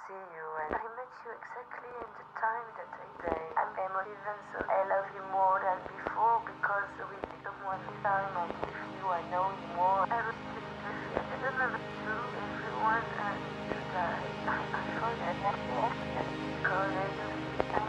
see you, and I met you exactly in the time that I say I'm emotive, and so I love you more than before because with someone this time I'm with you, I know you